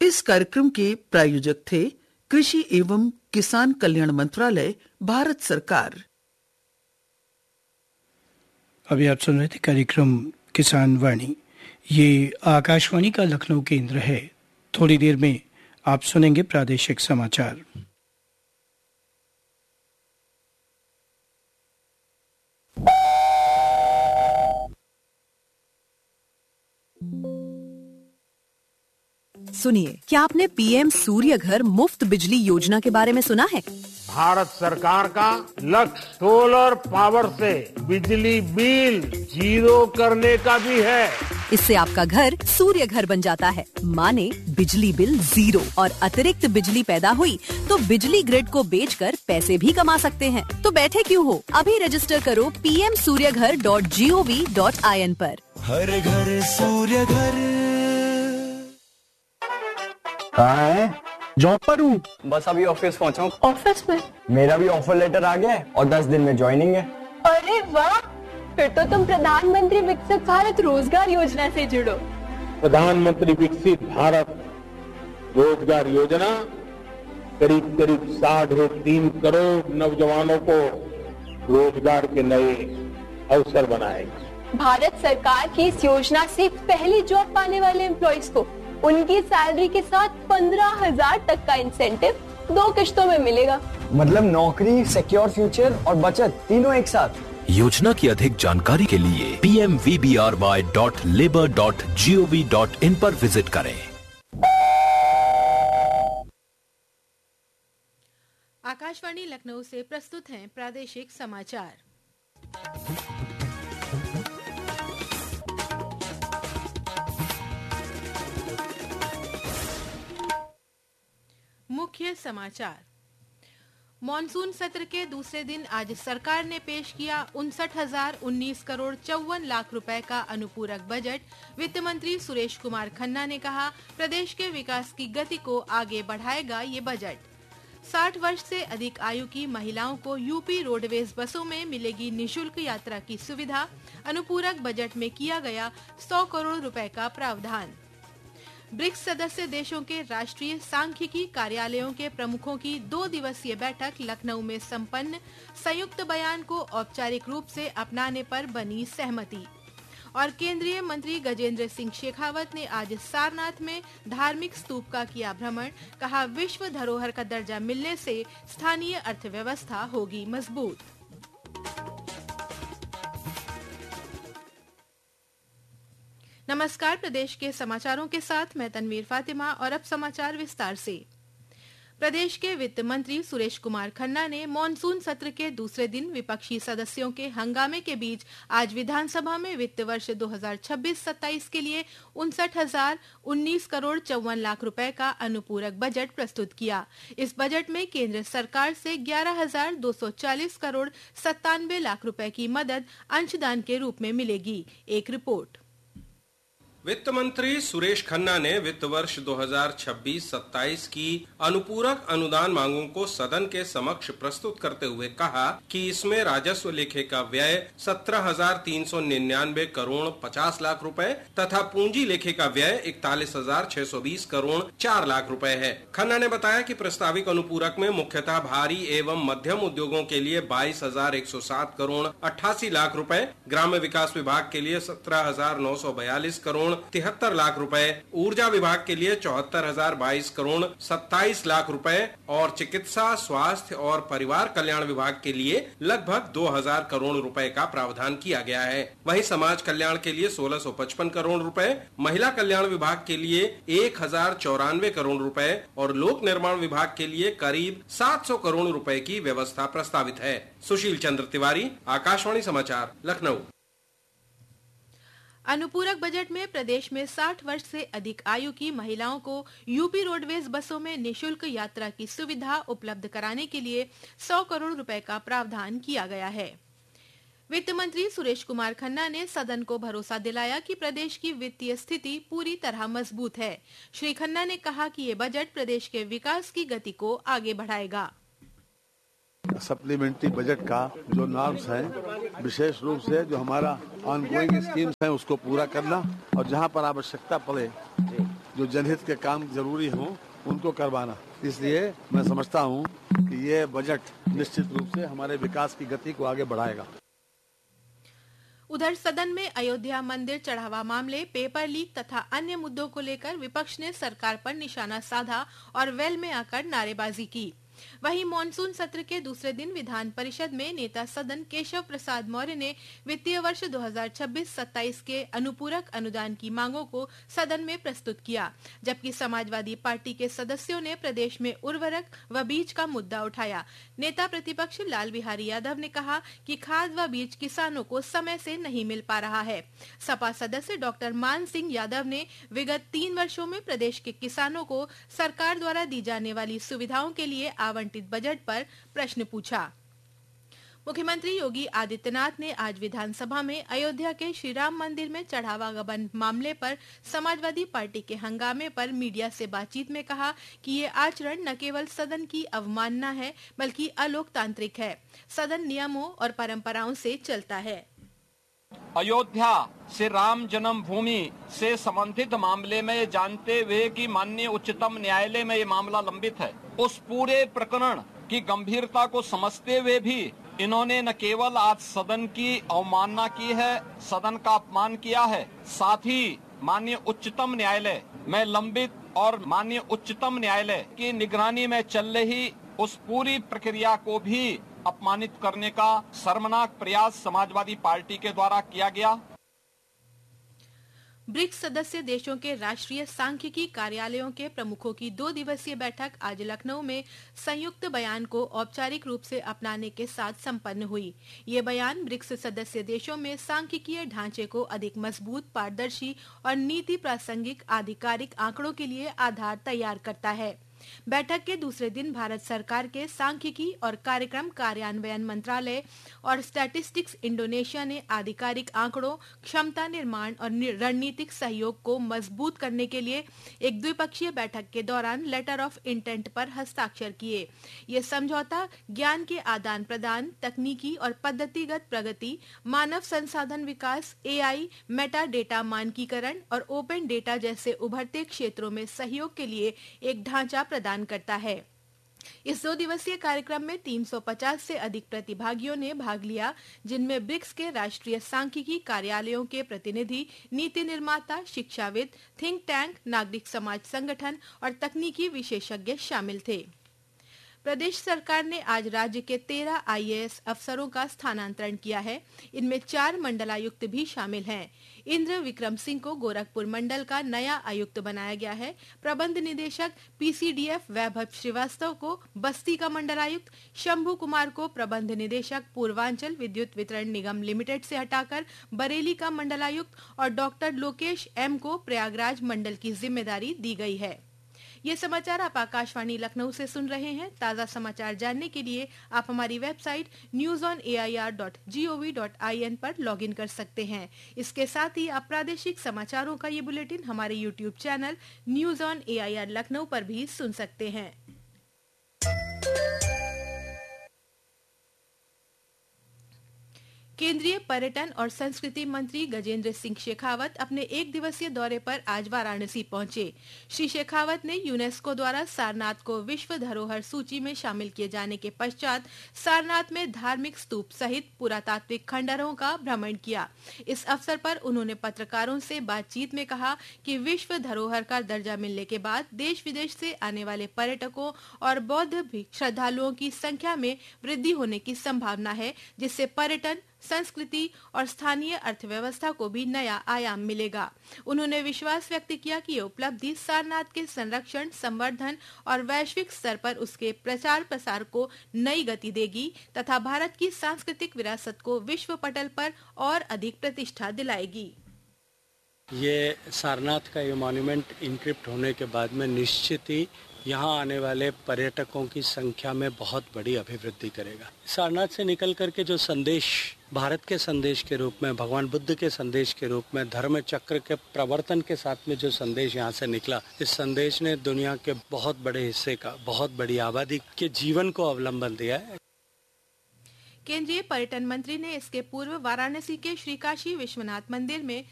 इस कार्यक्रम के प्रायोजक थे कृषि एवं किसान कल्याण मंत्रालय, भारत सरकार। अभी आप सुन रहे थे कार्यक्रम किसान वाणी। ये आकाशवाणी का लखनऊ केंद्र है। थोड़ी देर में आप सुनेंगे प्रादेशिक समाचार। सुनिए, क्या आपने पीएम सूर्य घर मुफ्त बिजली योजना के बारे में सुना है? भारत सरकार का लक्ष्य सोलर पावर से बिजली बिल जीरो करने का भी है। इससे आपका घर सूर्य घर बन जाता है, माने बिजली बिल जीरो, और अतिरिक्त बिजली पैदा हुई तो बिजली ग्रिड को बेचकर पैसे भी कमा सकते हैं। तो बैठे क्यों हो, अभी रजिस्टर करो pmsuryaghar.gov.in पर। हर घर सूर्य घर। कहाँ है? जॉब पर हूँ। बस अभी ऑफिस पहुँचा हूँ। ऑफिस में? मेरा भी ऑफर लेटर आ गया है और 10 दिन में ज्वाइनिंग है। अरे वाह, फिर तो तुम प्रधानमंत्री विकसित भारत रोजगार योजना से जुड़ो। प्रधानमंत्री विकसित भारत रोजगार योजना करीब 3.5 करोड़ नौजवानों को रोजगार के नए अवसर बनाएगी। भारत सरकार की इस योजना से पहली जॉब पाने वाले एम्प्लॉइज को उनकी सैलरी के साथ 15,000 तक का इंसेंटिव 2 किश्तों में मिलेगा। मतलब नौकरी, सिक्योर फ्यूचर और बचत तीनों एक साथ। योजना की अधिक जानकारी के लिए pmvbry.labor.gov.in पर विजिट करें। आकाशवाणी लखनऊ से प्रस्तुत हैं प्रादेशिक समाचार। मुख्य समाचार। मॉनसून सत्र के दूसरे दिन आज सरकार ने पेश किया 59,019 करोड़ 54 लाख रुपए का अनुपूरक बजट। वित्त मंत्री सुरेश कुमार खन्ना ने कहा, प्रदेश के विकास की गति को आगे बढ़ाएगा ये बजट। 60 वर्ष से अधिक आयु की महिलाओं को यूपी रोडवेज बसों में मिलेगी निशुल्क यात्रा की सुविधा। अनुपूरक बजट में किया गया 100 करोड़ रुपए का प्रावधान। ब्रिक्स सदस्य देशों के राष्ट्रीय सांख्यिकी कार्यालयों के प्रमुखों की 2 दिवसीय बैठक लखनऊ में संपन्न। संयुक्त बयान को औपचारिक रूप से अपनाने पर बनी सहमति। और केंद्रीय मंत्री गजेंद्र सिंह शेखावत ने आज सारनाथ में धार्मिक स्तूप का किया भ्रमण। कहा, विश्व धरोहर का दर्जा मिलने से स्थानीय अर्थव्यवस्था होगी मजबूत। नमस्कार, प्रदेश के समाचारों के साथ मैं तनवीर फातिमा और अब समाचार विस्तार से। प्रदेश के वित्त मंत्री सुरेश कुमार खन्ना ने मॉनसून सत्र के दूसरे दिन विपक्षी सदस्यों के हंगामे के बीच आज विधानसभा में वित्त वर्ष 2026-27 के लिए 59,019 करोड़ 54 लाख रुपए का अनुपूरक बजट प्रस्तुत किया। इस बजट में केंद्र सरकार से 11,240 करोड़ 97 लाख रुपए की मदद अंशदान के रूप में मिलेगी। एक रिपोर्ट। वित्त मंत्री सुरेश खन्ना ने वित्त वर्ष 2026-27 की अनुपूरक अनुदान मांगों को सदन के समक्ष प्रस्तुत करते हुए कहा कि इसमें राजस्व लेखे का व्यय 17,399 करोड़ 50 लाख रुपए तथा पूंजी लेखे का व्यय 41,620 करोड़ 4 लाख रुपए है। खन्ना ने बताया कि प्रस्तावित अनुपूरक में मुख्यतः भारी एवं मध्यम उद्योगों के लिए 22,107 करोड़ 88 लाख रुपए, ग्राम्य विकास विभाग के लिए 17,942 करोड़ 73 लाख रुपए, ऊर्जा विभाग के लिए 74,022 करोड़ 27 लाख रुपए और चिकित्सा, स्वास्थ्य और परिवार कल्याण विभाग के लिए लगभग 2,000 करोड़ रुपए का प्रावधान किया गया है। वहीं समाज कल्याण के लिए 1,655 करोड़ रुपए, महिला कल्याण विभाग के लिए 1,094 करोड़ रुपए और लोक निर्माण विभाग के लिए करीब 700 करोड़ रुपए की व्यवस्था प्रस्तावित है। सुशील चंद्र तिवारी, आकाशवाणी समाचार, लखनऊ। अनुपूरक बजट में प्रदेश में 60 वर्ष से अधिक आयु की महिलाओं को यूपी रोडवेज बसों में निशुल्क यात्रा की सुविधा उपलब्ध कराने के लिए 100 करोड़ रुपए का प्रावधान किया गया है। वित्त मंत्री सुरेश कुमार खन्ना ने सदन को भरोसा दिलाया कि प्रदेश की वित्तीय स्थिति पूरी तरह मजबूत है। श्री खन्ना ने कहा कि ये बजट प्रदेश के विकास की गति को आगे बढ़ाएगा। सप्लीमेंट्री बजट का जो नॉर्म्स हैं, विशेष रूप से जो हमारा ऑनगोइंग स्कीम्स हैं उसको पूरा करना और जहां पर आवश्यकता पड़े जो जनहित के काम जरूरी हों उनको करवाना। इसलिए मैं समझता हूं कि ये बजट निश्चित रूप से हमारे विकास की गति को आगे बढ़ाएगा। उधर सदन में अयोध्या मंदिर चढ़ावा मामले, पेपर लीक तथा अन्य मुद्दों को लेकर विपक्ष ने सरकार पर निशाना साधा और वेल में आकर नारेबाजी की। वहीं मॉनसून सत्र के दूसरे दिन विधान परिषद में नेता सदन केशव प्रसाद मौर्य ने वित्तीय वर्ष 2026-27 के अनुपूरक अनुदान की मांगों को सदन में प्रस्तुत किया, जबकि समाजवादी पार्टी के सदस्यों ने प्रदेश में उर्वरक व बीज का मुद्दा उठाया। नेता प्रतिपक्ष लाल बिहारी यादव ने कहा कि खाद व बीज किसानों को समय से नहीं मिल पा रहा है। सपा सदस्य डॉक्टर मान सिंह यादव ने विगत 3 वर्षों में प्रदेश के किसानों को सरकार द्वारा दी जाने वाली सुविधाओं के लिए आवंटित बजट पर प्रश्न पूछा। मुख्यमंत्री योगी आदित्यनाथ ने आज विधानसभा में अयोध्या के श्री राम मंदिर में चढ़ावा गबन मामले पर समाजवादी पार्टी के हंगामे पर मीडिया से बातचीत में कहा कि ये आचरण न केवल सदन की अवमानना है बल्कि अलोकतांत्रिक है। सदन नियमों और परंपराओं से चलता है। अयोध्या से राम जन्म भूमि से संबंधित मामले में जानते हुए कि माननीय उच्चतम न्यायालय में ये मामला लंबित है, उस पूरे प्रकरण की गंभीरता को समझते हुए भी इन्होंने न केवल आज सदन की अवमानना की है, सदन का अपमान किया है, साथ ही माननीय उच्चतम न्यायालय में लंबित और माननीय उच्चतम न्यायालय की निगरानी में चल रही उस पूरी प्रक्रिया को भी अपमानित करने का शर्मनाक प्रयास समाजवादी पार्टी के द्वारा किया गया। ब्रिक्स सदस्य देशों के राष्ट्रीय सांख्यिकी कार्यालयों के प्रमुखों की 2 दिवसीय बैठक आज लखनऊ में संयुक्त बयान को औपचारिक रूप से अपनाने के साथ संपन्न हुई। ये बयान ब्रिक्स सदस्य देशों में सांख्यिकीय ढांचे को अधिक मजबूत, पारदर्शी और नीति प्रासंगिक आधिकारिक आंकड़ों के लिए आधार तैयार करता है। बैठक के दूसरे दिन भारत सरकार के सांख्यिकी और कार्यक्रम कार्यान्वयन मंत्रालय और स्टैटिस्टिक्स इंडोनेशिया ने आधिकारिक आंकड़ों, क्षमता निर्माण और रणनीतिक सहयोग को मजबूत करने के लिए एक द्विपक्षीय बैठक के दौरान लेटर ऑफ इंटेंट पर हस्ताक्षर किए। ये समझौता ज्ञान के आदान प्रदान, तकनीकी और पद्धतिगत प्रगति, मानव संसाधन विकास, AI, मेटा डेटा मानकीकरण और ओपन डेटा जैसे उभरते क्षेत्रों में सहयोग के लिए एक ढांचा प्रदान करता है। इस 2 दिवसीय कार्यक्रम में 350 से अधिक प्रतिभागियों ने भाग लिया, जिनमें ब्रिक्स के राष्ट्रीय सांख्यिकी कार्यालयों के प्रतिनिधि, नीति निर्माता, शिक्षाविद, थिंक टैंक, नागरिक समाज संगठन और तकनीकी विशेषज्ञ शामिल थे। प्रदेश सरकार ने आज राज्य के 13 IAS अफसरों का स्थानांतरण किया है। इनमें 4 मंडलायुक्त भी शामिल हैं। इंद्र विक्रम सिंह को गोरखपुर मंडल का नया आयुक्त बनाया गया है। प्रबंध निदेशक PCDF वैभव श्रीवास्तव को बस्ती का मंडलायुक्त, शंभू कुमार को प्रबंध निदेशक पूर्वांचल विद्युत वितरण निगम लिमिटेड से हटाकर बरेली का मंडलायुक्त और डॉक्टर लोकेश M को प्रयागराज मंडल की जिम्मेदारी दी गई है। ये समाचार आप आकाशवाणी लखनऊ से सुन रहे हैं। ताजा समाचार जानने के लिए आप हमारी वेबसाइट newsonair.gov.in पर लॉगिन कर सकते हैं। इसके साथ ही आप प्रादेशिक समाचारों का ये बुलेटिन हमारे YouTube channel news on AIR Lucknow पर भी सुन सकते हैं। केंद्रीय पर्यटन और संस्कृति मंत्री गजेंद्र सिंह शेखावत अपने 1 दिवसीय दौरे पर आज वाराणसी पहुंचे। श्री शेखावत ने यूनेस्को द्वारा सारनाथ को विश्व धरोहर सूची में शामिल किए जाने के पश्चात सारनाथ में धार्मिक स्तूप सहित पुरातात्विक खंडहरों का भ्रमण किया। इस अवसर पर उन्होंने पत्रकारों से बातचीत में कहा कि विश्व धरोहर का दर्जा मिलने के बाद देश विदेश से आने वाले पर्यटकों और बौद्ध श्रद्धालुओं की संख्या में वृद्धि होने की संभावना है, जिससे पर्यटन, संस्कृति और स्थानीय अर्थव्यवस्था को भी नया आयाम मिलेगा। उन्होंने विश्वास व्यक्त किया कि ये उपलब्धि सारनाथ के संरक्षण, संवर्धन और वैश्विक स्तर पर उसके प्रचार प्रसार को नई गति देगी तथा भारत की सांस्कृतिक विरासत को विश्व पटल पर और अधिक प्रतिष्ठा दिलाएगी। ये सारनाथ का ये मॉन्यूमेंट इनक्रिप्ट होने के बाद में निश्चित ही यहाँ आने वाले पर्यटकों की संख्या में बहुत बड़ी अभिवृद्धि करेगा। सारनाथ से निकल करके जो संदेश भारत के संदेश के रूप में, भगवान बुद्ध के संदेश के रूप में, धर्म चक्र के प्रवर्तन के साथ में जो संदेश यहाँ से निकला, इस संदेश ने दुनिया के बहुत बड़े हिस्से का, बहुत बड़ी आबादी के जीवन को अवलंबन दिया है। केंद्रीय पर्यटन मंत्री ने इसके पूर्व वाराणसी के श्री काशी विश्वनाथ मंदिर में